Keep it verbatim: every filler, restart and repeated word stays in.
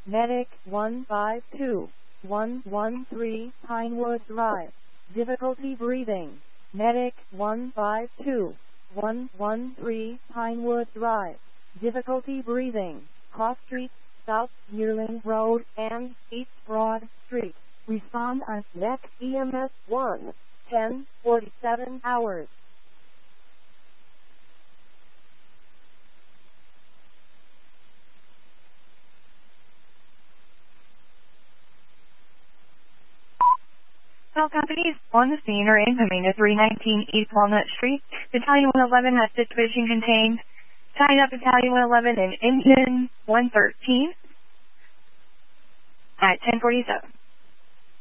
Medic one five two, one one three Pinewood Drive. Difficulty breathing. Medic one five two, one one three Pinewood Drive. Difficulty breathing. Cross Street, South Yearling Road, and East Broad Street. Respond on Neck E M S one, ten forty-seven hours. All companies on the scene are incoming to three nineteen East Walnut Street. Battalion one eleven has situation contained. Tying up Battalion one eleven and Engine one thirteen at ten forty-seven.